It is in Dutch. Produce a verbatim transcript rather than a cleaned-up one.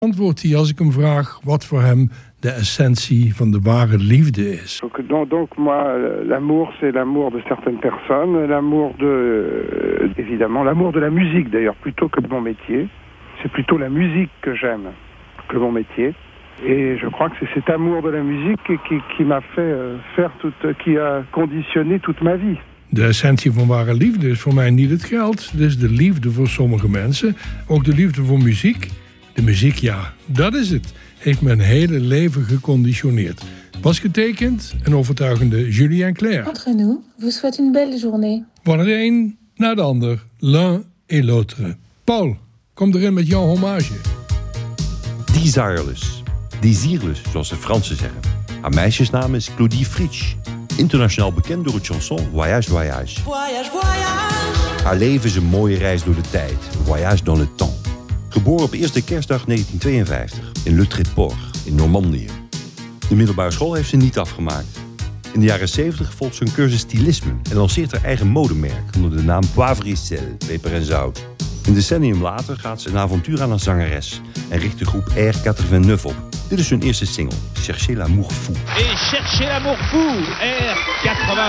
Antwoordt hij als ik hem vraag wat voor hem de essentie van de ware liefde is. Donc, donc, donc moi, l'amour, c'est l'amour de certaines personnes, l'amour de, euh, évidemment, l'amour de la musique d'ailleurs, plutôt que de mon métier. C'est plutôt la musique que j'aime que mon métier. Et je crois que c'est cet amour de la musique qui, qui, qui m'a fait euh, faire toute, qui a conditionné toute ma vie. De essentie van ware liefde is voor mij niet het geld. Het is de liefde voor sommige mensen. Ook de liefde voor muziek. De muziek, ja, dat is het. Heeft mijn hele leven geconditioneerd. Was getekend een overtuigende Julien Clerc. Entre nous, vous souhaite une belle journée. Van het een naar de ander. L'un et l'autre. Paul, kom erin met jouw hommage. Desireless. Desireless, zoals de Fransen zeggen. Haar meisjesnaam is Claudie Fritsch. Internationaal bekend door het chanson Voyage, Voyage. Voyage, voyage. Haar leven is een mooie reis door de tijd. Voyage dans le temps. Geboren op eerste kerstdag negentien tweeënvijftig in Le Tréport in Normandië. De middelbare school heeft ze niet afgemaakt. In de jaren zeventig volgt ze een cursus stilisme en lanceert haar eigen modemerk onder de naam Poivre et Sel, peper en zout. Een decennium later gaat ze een avontuur aan als zangeres en richt de groep R negenennegentig op. Dit is hun eerste single, Cherchez l'amour fou. Et cherchez l'amour fou, R negenennegentig.